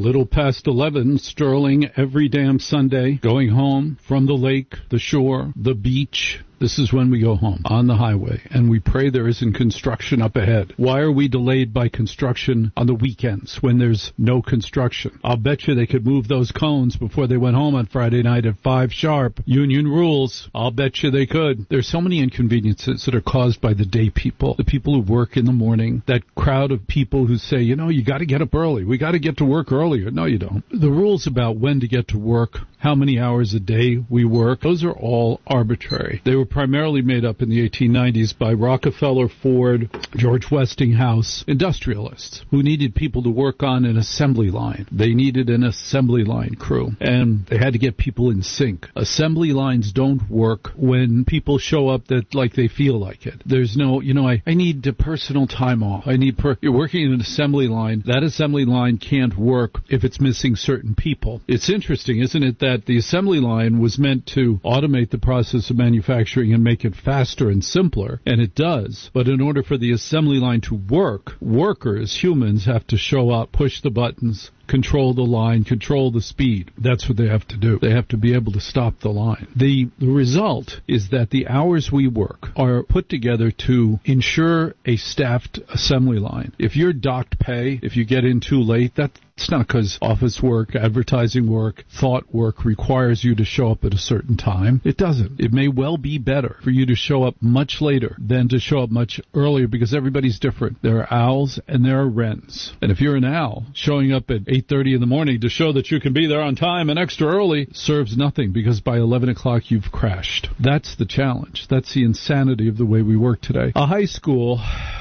little past 11, Sterling every damn Sunday, going home from the lake, the shore, the beach. This is when we go home on the highway, and we pray there isn't construction up ahead. Why are we delayed by construction on the weekends when there's no construction? I'll bet you they could move those cones before they went home on Friday night at 5 sharp. Union rules. I'll bet you they could. There's so many inconveniences that are caused by the day people, the people who work in the morning, that crowd of people who say, you know, you got to get up early. We got to get to work earlier. No, you don't. The rules about when to get to work, how many hours a day we work, those are all arbitrary. They were primarily made up in the 1890s by Rockefeller, Ford, George Westinghouse, industrialists who needed people to work on an assembly line. They needed an assembly line crew, and they had to get people in sync. Assembly lines don't work when people show up that like they feel like it. There's no, I need personal time off. You're working in an assembly line. That assembly line can't work if it's missing certain people. It's interesting, isn't it, that the assembly line was meant to automate the process of manufacturing and make it faster and simpler, and it does. But in order for the assembly line to work, workers, humans, have to show up, push the buttons, control the line, control the speed. That's what they have to do. They have to be able to stop the line. The result is that the hours we work are put together to ensure a staffed assembly line. If you're docked pay, if you get in too late, it's not because office work, advertising work, thought work requires you to show up at a certain time. It doesn't. It may well be better for you to show up much later than to show up much earlier, because everybody's different. There are owls and there are wrens. And if you're an owl, showing up at 8:30 in the morning to show that you can be there on time and extra early serves nothing, because by 11 o'clock you've crashed. That's the challenge. That's the insanity of the way we work today. A high school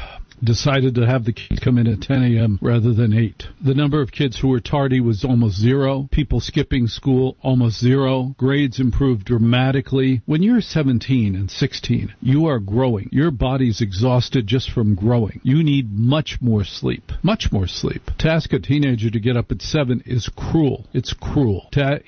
decided to have the kids come in at 10 a.m. rather than 8. The number of kids who were tardy was almost zero. People skipping school, almost zero. Grades improved dramatically. When you're 17 and 16, you are growing. Your body's exhausted just from growing. You need much more sleep. Much more sleep. To ask a teenager to get up at 7 is cruel. It's cruel.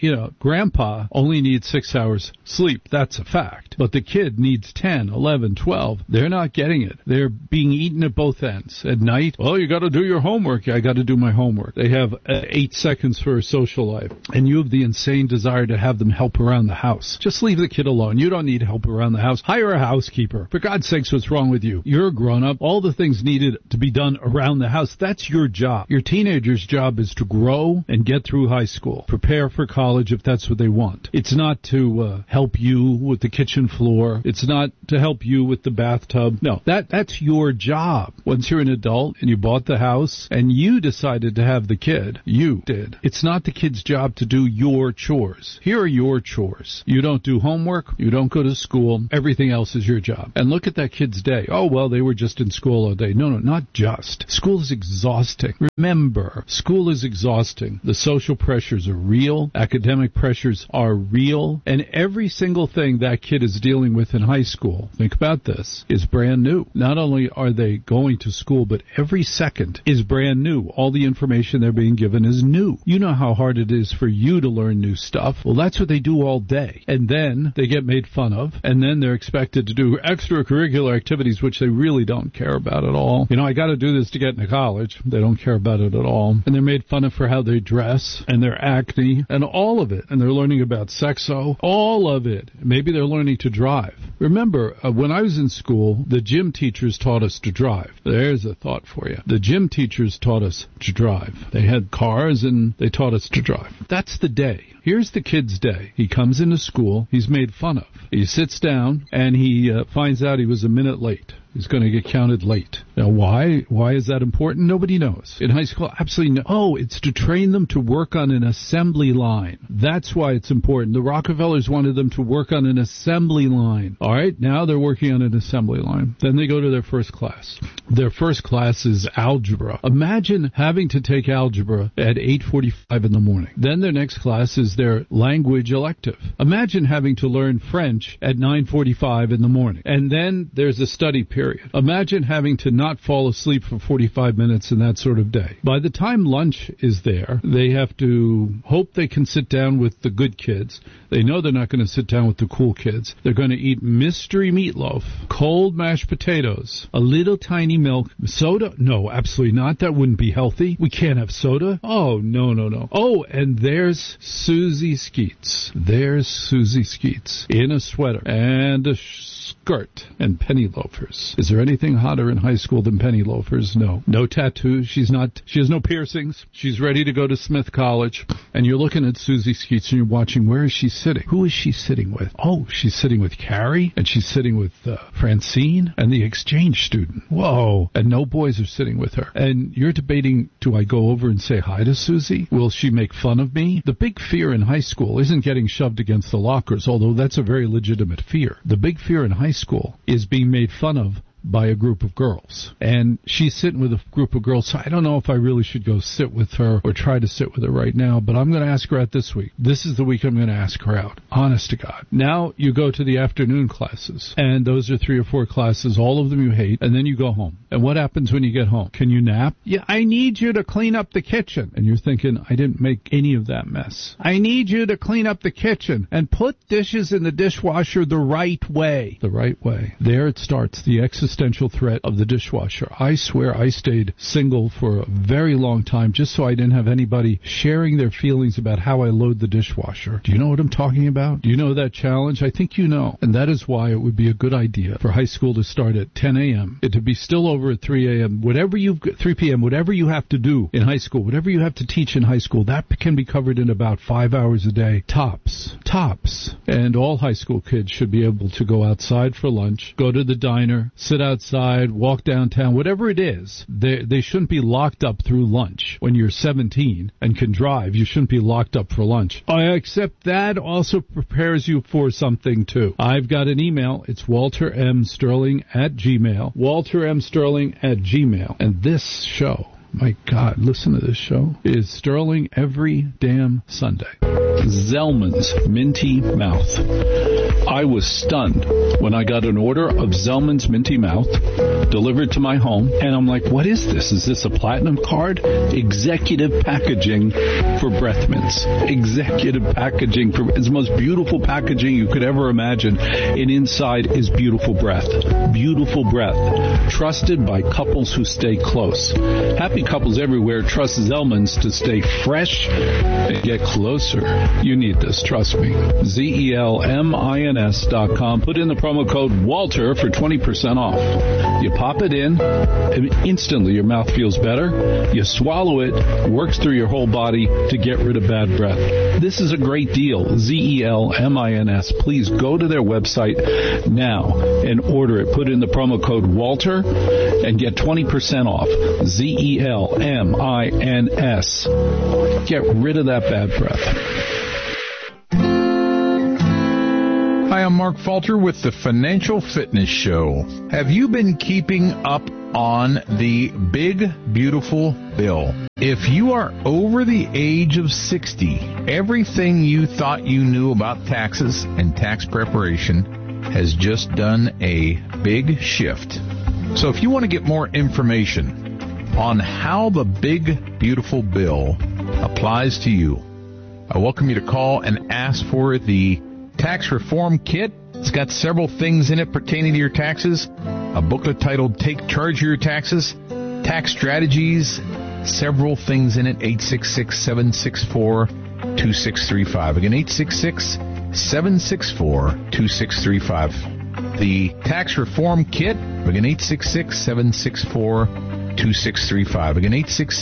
Grandpa only needs 6 hours sleep. That's a fact. But the kid needs 10, 11, 12. They're not getting it. They're being eaten at both ends. At night, you got to do your homework. Yeah, I got to do my homework. They have 8 seconds for a social life, and you have the insane desire to have them help around the house. Just leave the kid alone. You don't need help around the house. Hire a housekeeper. For God's sakes, what's wrong with you? You're a grown-up. All the things needed to be done around the house, that's your job. Your teenager's job is to grow and get through high school. Prepare for college if that's what they want. It's not to help you with the kitchen floor. It's not to help you with the bathtub. No, that's your job. Once you're an adult and you bought the house and you decided to have the kid, you did. It's not the kid's job to do your chores. Here are your chores. You don't do homework. You don't go to school. Everything else is your job. And look at that kid's day. Oh, well, they were just in school all day. No, not just. School is exhausting. Remember, school is exhausting. The social pressures are real. Academic pressures are real. And every single thing that kid is dealing with in high school, think about this, is brand new. Not only are they going to school, but every second is brand new. All the information they're being given is new. You know how hard it is for you to learn new stuff. Well, that's what they do all day. And then they get made fun of, and then they're expected to do extracurricular activities, which they really don't care about at all. I got to do this to get into college. They don't care about it at all. And they're made fun of for how they dress, and their acne, and all of it. And they're learning about sexo, all of it. Maybe they're learning to drive. Remember, when I was in school, the gym teachers taught us to drive. There's a thought for you. The gym teachers taught us to drive. They had cars and they taught us to drive. That's the day. Here's the kid's day. He comes into school. He's made fun of. He sits down and he finds out he was a minute late. He's going to get counted late. Now, why? Why is that important? Nobody knows. In high school, absolutely no. Oh, it's to train them to work on an assembly line. That's why it's important. The Rockefellers wanted them to work on an assembly line. All right, now they're working on an assembly line. Then they go to their first class. Their first class is algebra. Imagine having to take algebra at 8:45 in the morning. Then their next class is their language elective. Imagine having to learn French at 9:45 in the morning. And then there's a study period period. Imagine having to not fall asleep for 45 minutes in that sort of day. By the time lunch is there, they have to hope they can sit down with the good kids. They know they're not going to sit down with the cool kids. They're going to eat mystery meatloaf, cold mashed potatoes, a little tiny milk, soda. No, absolutely not. That wouldn't be healthy. We can't have soda. Oh, no. Oh, and there's Susie Skeets. There's Susie Skeets in a sweater and a skirt and penny loafers. Is there anything hotter in high school than penny loafers? No. No tattoos. She has no piercings. She's ready to go to Smith College. And you're looking at Susie Skeets and you're watching, where is she sitting? Who is she sitting with? Oh, she's sitting with Carrie, and she's sitting with Francine and the exchange student. Whoa. And no boys are sitting with her. And you're debating, do I go over and say hi to Susie? Will she make fun of me? The big fear in high school isn't getting shoved against the lockers, although that's a very legitimate fear. The big fear in high school is being made fun of by a group of girls. And she's sitting with a group of girls, so I don't know if I really should go sit with her or try to sit with her right now, but I'm going to ask her out this week. This is the week I'm going to ask her out. Honest to God. Now you go to the afternoon classes, and those are 3 or 4 classes, all of them you hate, and then you go home. And what happens when you get home? Can you nap? Yeah, I need you to clean up the kitchen. And you're thinking, I didn't make any of that mess. I need you to clean up the kitchen and put dishes in the dishwasher the right way. The right way. There it starts, the existential threat of the dishwasher. I swear I stayed single for a very long time just so I didn't have anybody sharing their feelings about how I load the dishwasher. Do you know what I'm talking about? Do you know that challenge? I think you know. And that is why it would be a good idea for high school to start at 10 a.m. It to be still over at 3 a.m. 3 p.m., whatever you have to do in high school, whatever you have to teach in high school, that can be covered in about 5 hours a day. Tops. And all high school kids should be able to go outside for lunch, go to the diner, sit outside, walk downtown, whatever it is. They shouldn't be locked up through lunch. When you're 17 and can drive, you shouldn't be locked up for lunch. Except that also prepares you for something, too. I've got an email. It's waltermsterling@gmail. waltermsterling@gmail. And this show, my God, listen to this show, is Sterling every damn Sunday. Zellman's Minty Mouth. I was stunned when I got an order of Zellman's Minty Mouth delivered to my home, and I'm like, what is this? Is this a platinum card? Executive packaging for breath mints. Executive packaging for, it's the most beautiful packaging you could ever imagine, and inside is beautiful breath. Beautiful breath. Trusted by couples who stay close. Happy couples everywhere trust Zellman's to stay fresh and get closer. You need this, trust me. ZELMINS.com. Put in the promo code WALTER for 20% off. You pop it in, and instantly your mouth feels better. You swallow it, works through your whole body to get rid of bad breath. This is a great deal. ZELMINS. Please go to their website now and order it. Put in the promo code WALTER and get 20% off. ZELMINS. Get rid of that bad breath. Hi, I'm Mark Falter with the Financial Fitness Show. Have you been keeping up on the big, beautiful bill? If you are over the age of 60, everything you thought you knew about taxes and tax preparation has just done a big shift. So if you want to get more information on how the big, beautiful bill applies to you, I welcome you to call and ask for the Tax Reform Kit. It's got several things in it pertaining to your taxes. A booklet titled Take Charge of Your Taxes, Tax Strategies, several things in it. 866-764-2635. Again, 866-764-2635. The Tax Reform Kit. Again, 866-764-2635. Again,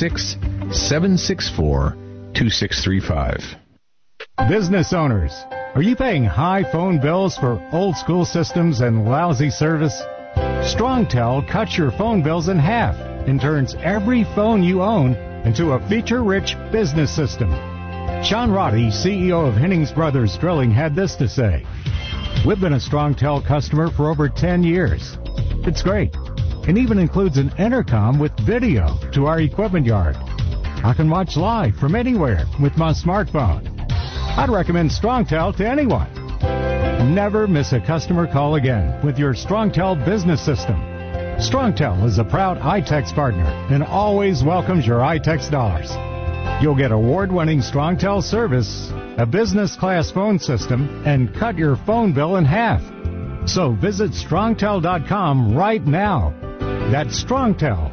866-764-2635. Business owners, are you paying high phone bills for old school systems and lousy service? StrongTel cuts your phone bills in half and turns every phone you own into a feature-rich business system. Sean Roddy, CEO of Hennings Brothers Drilling, had this to say: "We've been a StrongTel customer for over 10 years. It's great. It even includes an intercom with video to our equipment yard. I can watch live from anywhere with my smartphone. I'd recommend StrongTel to anyone. Never miss a customer call again with your StrongTel business system. Strongtel is a proud iTex partner and always welcomes your iTex dollars. You'll get award-winning Strongtel service, a business-class phone system, and cut your phone bill in half. So visit Strongtel.com right now. That's Strongtel,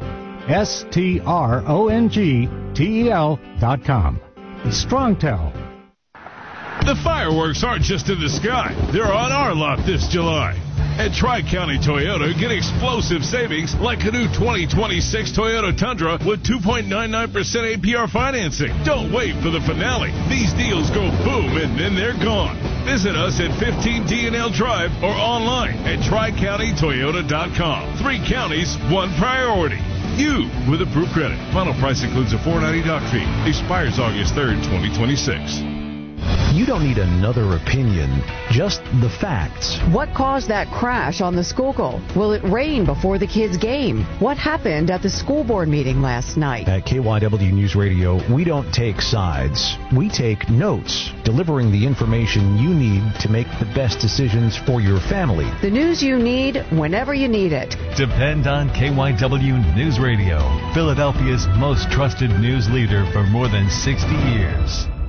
STRONGTEL.com. Strongtel. The fireworks aren't just in the sky. They're on our lot this July. At Tri-County Toyota, get explosive savings like a new 2026 Toyota Tundra with 2.99% APR financing. Don't wait for the finale. These deals go boom and then they're gone. Visit us at 15 D&L Drive or online at TriCountyToyota.com. 3 counties, 1 priority. You with approved credit. Final price includes a $4.90 doc fee. Expires August 3rd, 2026. You don't need another opinion, just the facts. What caused that crash on the Schuylkill? Will it rain before the kids' game? What happened at the school board meeting last night? At KYW News Radio, we don't take sides. We take notes, delivering the information you need to make the best decisions for your family. The news you need whenever you need it. Depend on KYW News Radio, Philadelphia's most trusted news leader for more than 60 years.